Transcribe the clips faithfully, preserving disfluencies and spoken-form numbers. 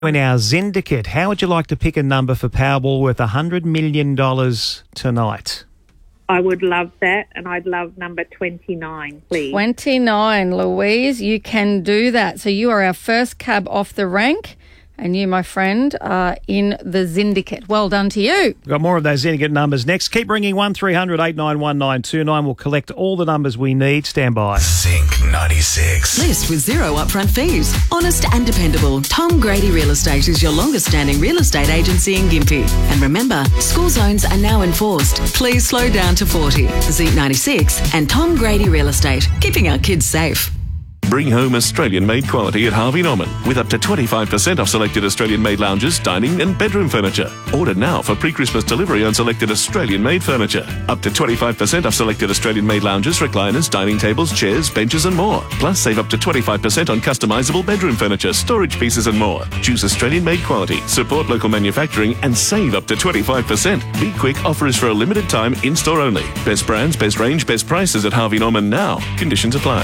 In our Syndicate, how would you like to pick a number for Powerball worth one hundred million dollars tonight? I would love that, and I'd love number twenty-nine, please. twenty-nine, Louise, you can do that. So you are our first cab off the rank, and you, my friend, are in the Syndicate. Well done to you. We've got more of those Syndicate numbers next. Keep ringing one three hundred eight nine one nine two nine. We'll collect all the numbers we need. Stand by. Zinc ninety-six. List with zero upfront fees. Honest and dependable. Tom Grady Real Estate is your longest standing real estate agency in Gympie. And remember, school zones are now enforced. Please slow down to forty. Zinc ninety-six and Tom Grady Real Estate. Keeping our kids safe. Bring home Australian-made quality at Harvey Norman with up to twenty-five percent off selected Australian-made lounges, dining and bedroom furniture. Order now for pre-Christmas delivery on selected Australian-made furniture. Up to twenty-five percent off selected Australian-made lounges, recliners, dining tables, chairs, benches and more. Plus, save up to twenty-five percent on customisable bedroom furniture, storage pieces and more. Choose Australian-made quality, support local manufacturing and save up to twenty-five percent. Be quick, offer is for a limited time, in-store only. Best brands, best range, best prices at Harvey Norman now. Conditions apply.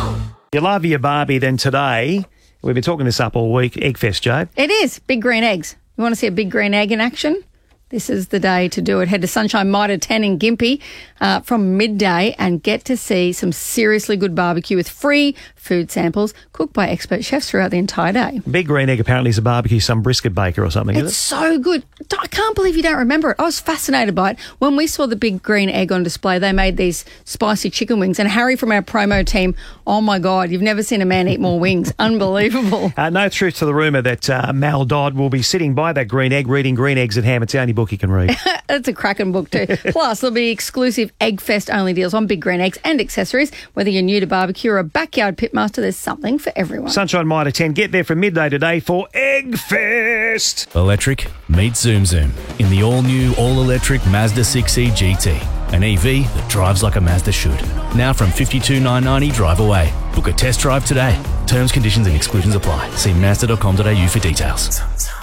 You love your Barbie, then today, we've been talking this up all week, Eggfest, Joe. It is. Big green eggs. You want to see a big green egg in action? This is the day to do it. Head to Sunshine Mitre ten in Gympie uh, from midday and get to see some seriously good barbecue with free food samples cooked by expert chefs throughout the entire day. Big Green Egg apparently is a barbecue, some brisket baker or something, It's is it? so good. I can't believe you don't remember it. I was fascinated by it. When we saw the Big Green Egg on display, they made these spicy chicken wings. And Harry from our promo team, oh my God, you've never seen a man eat more wings. Unbelievable. Uh, no truth to the rumour that uh, Mal Dodd will be sitting by that green egg reading Green Eggs at Ham. It's the only book he can read. That's a cracking book too. Plus, there'll be exclusive Eggfest only deals on Big Green Eggs and accessories. Whether you're new to barbecue or a backyard pitmaster, there's something for everyone. Sunshine Mitre ten, get there from midday today for Eggfest. Electric, meet Zoom Zoom in the all-new, all-electric Mazda six E G T. An E V that drives like a Mazda should. Now from fifty-two thousand nine hundred ninety drive away. Book a test drive today. Terms, conditions and exclusions apply. See mazda dot com dot a u for details.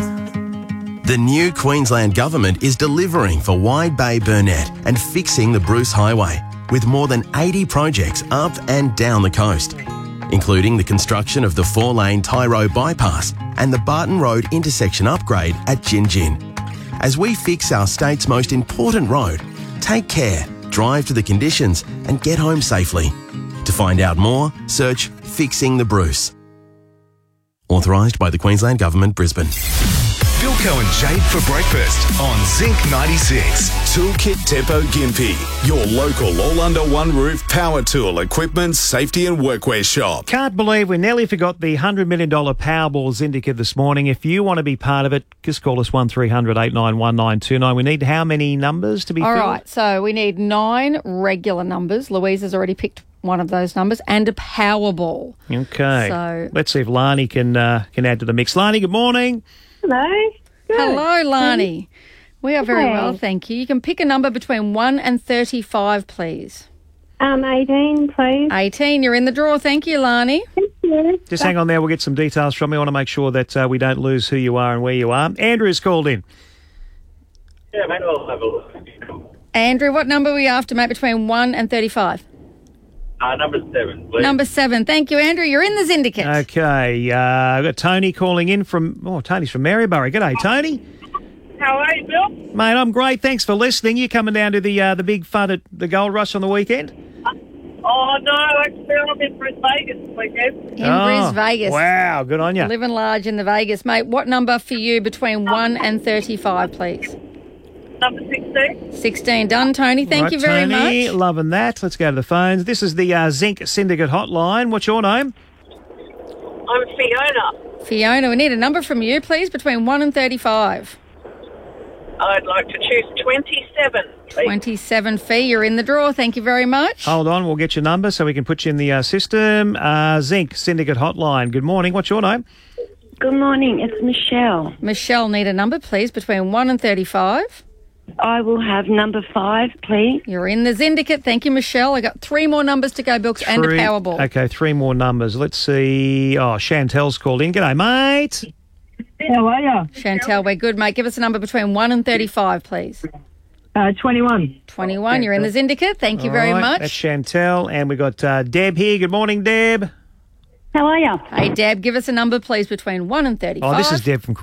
The new Queensland Government is delivering for Wide Bay Burnett and fixing the Bruce Highway with more than eighty projects up and down the coast, including the construction of the four-lane Tyro bypass and the Barton Road intersection upgrade at Gin Gin. As we fix our state's most important road, take care, drive to the conditions and get home safely. To find out more, search Fixing the Bruce. Authorised by the Queensland Government, Brisbane. Philco and Jade for breakfast on Zinc ninety-six. Toolkit Depot Gympie, your local all under one roof power tool, equipment, safety and workwear shop. Can't believe we nearly forgot the one hundred million dollars Powerball Syndicate this morning. If you want to be part of it, just call us one three hundred eight nine one nine two nine. We need how many numbers to be All filled? right, so we need nine regular numbers. Louise has already picked one of those numbers and a Powerball. Okay. So- let's see if Lani can uh, can add to the mix. Lani, good morning. Hello. Good. Hello, Lani. We are very Hey. well, thank you. You can pick a number between one and thirty-five, please. Um, eighteen, please. eighteen, you're in the draw. Thank you, Lani. Thank you. Just hang on there. We'll get some details from you. I want to make sure that uh, we don't lose who you are and where you are. Andrew's called in. Yeah, mate, I'll have a look. Andrew, what number are we after, mate, between one and thirty-five? Uh, number seven, please. Number seven. Thank you, Andrew. You're in the Syndicate. Okay. Uh, I've got Tony calling in from... Oh, Tony's from Maryborough. G'day, Tony. How are you, Bill? Mate, I'm great. Thanks for listening. You coming down to the uh, the big fun at the Gold Rush on the weekend? Oh, no, actually, I'm in Bris Vegas this weekend. In Oh, Bris Vegas. Wow, good on you. Living large in the Vegas. Mate, what number for you between one and thirty-five, please? Number sixteen. sixteen. Done, Tony. Thank Right, you very Tony, much. loving that. Let's go to the phones. This is the uh, Zinc Syndicate hotline. What's your name? I'm Fiona. Fiona, we need a number from you, please, between one and thirty-five. I'd like to choose twenty-seven, please. twenty-seven fee. You're in the draw. Thank you very much. Hold on, we'll get your number so we can put you in the uh, system. Uh, Zinc Syndicate hotline. Good morning. What's your name? Good morning, it's Michelle. Michelle, need a number, please, between one and thirty-five. I will have number five, please. You're in the Syndicate. Thank you, Michelle. I got three more numbers to go, Bilks, and a Three- Powerball. Okay, three more numbers. Let's see. Oh, Chantel's called in. G'day, mate. How are you? Chantel, we're good, mate. Give us a number between one and thirty-five, please. Uh, twenty-one. twenty-one. You're in the Syndicate. Thank you very All right, much. That's Chantel. And we've got uh, Deb here. Good morning, Deb. How are you? Hey, Deb, give us a number, please, between one and thirty-five. Oh, this is Deb from